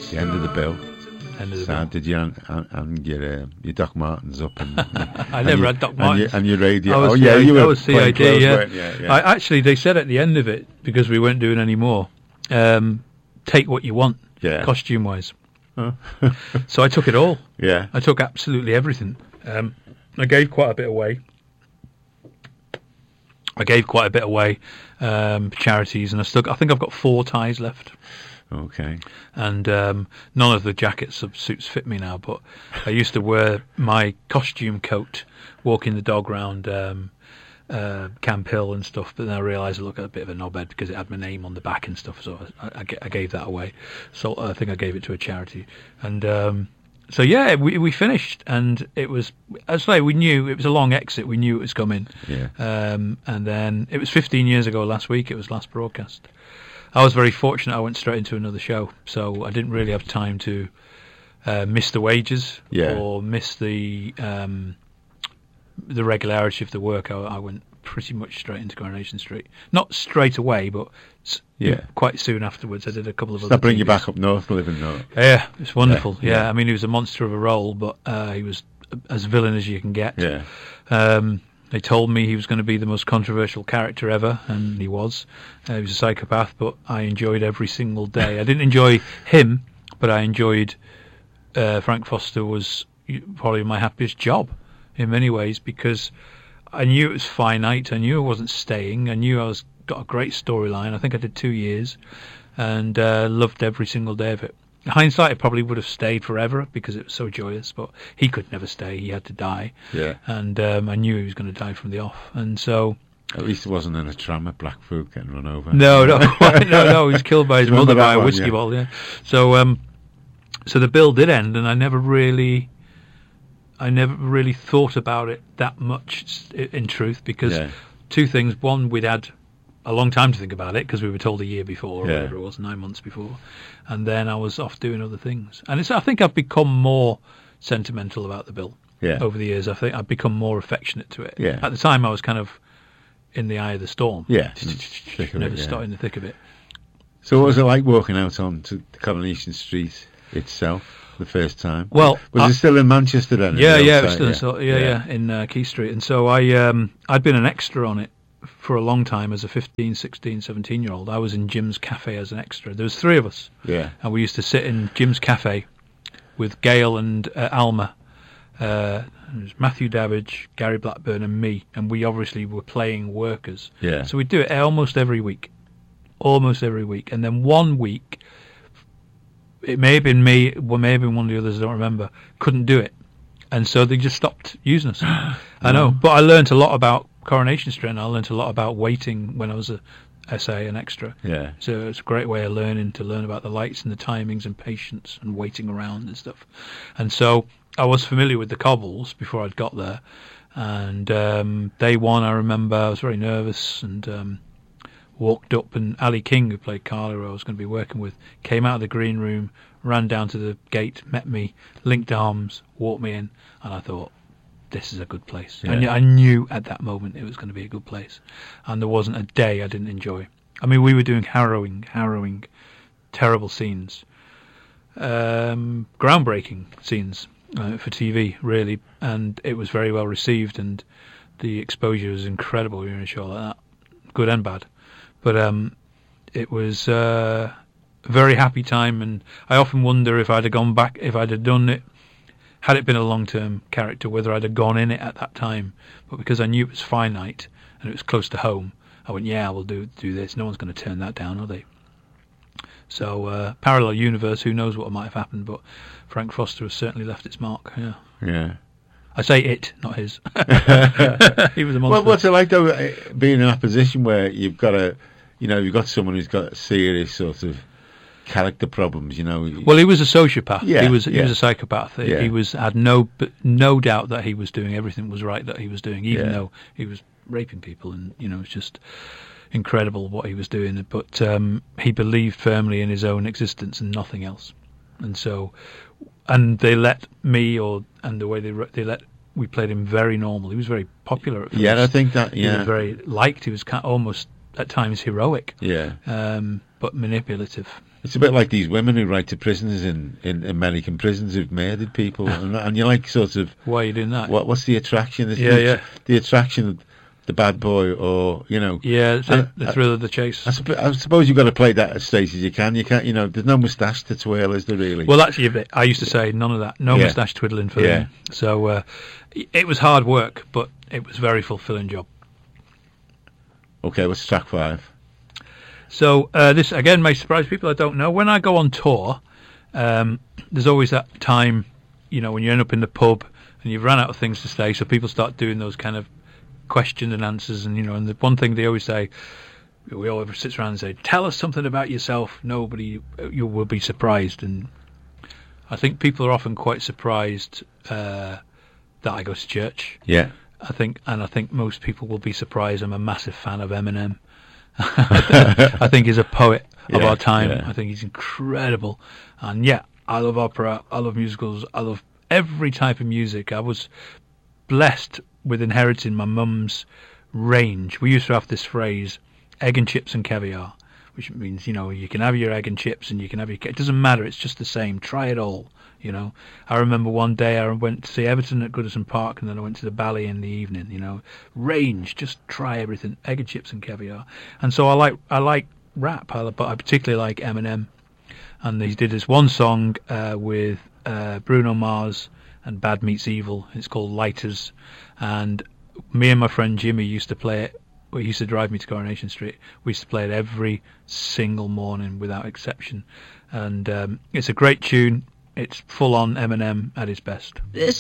The end of the bill. End of the So bill. did you and your Doc Martens up and I never had Doc Martens. and your radio. I was you CID, were I was playing CID, clothes, yeah. weren't you? Yeah. I actually, they said at the end of it, because we weren't doing any more, take what you want, Yeah. costume wise. Huh. So I took it all. Yeah. I took absolutely everything. I gave quite a bit away. For charities, and I think I've got 4 ties left. Okay. And none of the jackets or suits fit me now, but I used to wear my costume coat walking the dog round Camp Hill and stuff, but then I realised I looked a bit of a knobhead because it had my name on the back and stuff, so I gave that away. So I think I gave it to a charity. And so yeah, we finished, and it was, as I say, we knew it was a long exit. We knew it was coming. Yeah. And then it was 15 years ago last week. It was last broadcast. I was very fortunate. I went straight into another show, so I didn't really have time to miss the wages or miss the regularity of the work. I went pretty much straight into Coronation Street. Not straight away, but quite soon afterwards. I did a couple of other. That bring you TVs. back up north, living north. Yeah, it's wonderful. Yeah. I mean, he was a monster of a role, but he was as villain as you can get. Yeah. They told me he was going to be the most controversial character ever, and he was. He was a psychopath, but I enjoyed every single day. I didn't enjoy him, but I enjoyed Frank Foster was probably my happiest job in many ways, because I knew it was finite. I knew I wasn't staying. I knew I got a great storyline. I think I did 2 years, and loved every single day of it. In hindsight, I probably would have stayed forever because it was so joyous, but he could never stay. He had to die. Yeah. And I knew he was going to die from the off. And so... At least it wasn't in a tram at Blackfoot getting run over. No, not quite. No, he was killed by his mother by a whiskey bottle, yeah. So so the bill did end, and I never really thought about it that much, in truth, because 2 things. One, we'd had a long time to think about it because we were told a year before, or whatever it was, 9 months before, and then I was off doing other things. And I think I've become more sentimental about the bill over the years. I think I've become more affectionate to it. Yeah. At the time, I was kind of in the eye of the storm. Yeah. Never started in the thick of it. So what was it like walking out onto Coronation Street itself the first time? Well, was it still in Manchester then? It was still in Key Street. And so I'd been an extra on it for a long time as a 15, 16, 17-year-old. I was in Jim's Cafe as an extra. There was 3 of us. Yeah. And we used to sit in Jim's Cafe with Gail and Alma. It was Matthew Davidge, Gary Blackburn and me. And we obviously were playing workers. Yeah. So we'd do it almost every week. And then one week, it may have been me, or may have been one of the others, I don't remember, couldn't do it. And so they just stopped using us. I know. But I learnt a lot about Coronation Street, and I learnt a lot about waiting when I was a SA and extra. Yeah. So it's a great way of learning, to learn about the lights and the timings and patience and waiting around and stuff. And so I was familiar with the cobbles before I'd got there. And day one, I remember I was very nervous and walked up, and Ali King, who played Carla, who I was going to be working with, came out of the green room, ran down to the gate, met me, linked arms, walked me in, and I thought, this is a good place. Yeah. I knew at that moment it was going to be a good place, and there wasn't a day I didn't enjoy. I mean, we were doing harrowing, terrible scenes, groundbreaking scenes for TV, really, and it was very well received, and the exposure was incredible. We were in a show like that, good and bad. But it was a very happy time, and I often wonder if I'd have gone back, if I'd have done it, had it been a long-term character, whether I'd have gone in it at that time. But because I knew it was finite and it was close to home, I went, yeah, we'll do this. No one's going to turn that down, are they? So parallel universe, who knows what might have happened, but Frank Foster has certainly left its mark. Yeah. I say it, not his. He was a monster. Well, what's it like though, being in that position where you've got you've got someone who's got serious sort of character problems, Well, he was a sociopath. Yeah, he was a psychopath. Yeah. He had no doubt that he was doing everything was right that he was doing, even though he was raping people, and it's just incredible what he was doing. But he believed firmly in his own existence and nothing else. And so, and they let me, and the way they let, we played him very normal. He was very popular at first. Yeah, I think that. Yeah, he was very liked. He was almost at times heroic. Yeah. But manipulative. It's a bit like these women who write to prisoners in American prisons who've murdered people, and you're like, sort of, why are you doing that? What's the attraction? The attraction of the bad boy, or the thrill of the chase. I suppose you've got to play that as straight as you can. You can't, there's no moustache to twirl, is there really? Well, actually, I used to say none of that. No moustache twiddling for them. So it was hard work, but it was a very fulfilling job. Okay, what's track 5? So this again may surprise people. I don't know. When I go on tour, there's always that time, when you end up in the pub and you've run out of things to say, so people start doing those kind of question and answers, and and the one thing they always say, we all sit around and say, tell us something about yourself. You will be surprised. And I think people are often quite surprised that I go to church. Yeah. I think most people will be surprised I'm a massive fan of Eminem. I think he's a poet of our time. Yeah. I think he's incredible. And I love opera, I love musicals, I love every type of music. I was blessed with inheriting my mum's range. We used to have this phrase, egg and chips and caviar, which means, you can have your egg and chips and you can have it doesn't matter, it's just the same. Try it all, I remember one day I went to see Everton at Goodison Park, and then I went to the Ballet in the evening, range, just try everything, egg and chips and caviar. And so I like rap, but I particularly like Eminem. And he did this one song with Bruno Mars and Bad Meets Evil. It's called Lighters. And me and my friend Jimmy used to play it. He used to drive me to Coronation Street. We used to play it every single morning without exception. And it's a great tune. It's full on Eminem at his best. This